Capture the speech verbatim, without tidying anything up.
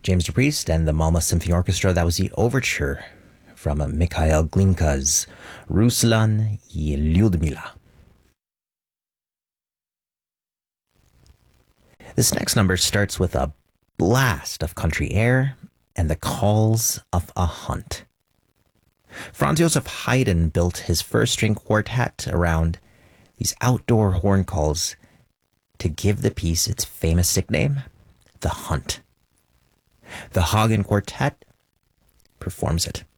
James DePriest and the Malmo Symphony Orchestra. That was the overture from Mikhail Glinka's Ruslan y Lyudmila. This next number starts with a blast of country air and the calls of a hunt. Franz Josef Haydn built his first string quartet around these outdoor horn calls to give the piece its famous nickname, The Hunt. The Hagen Quartet performs it.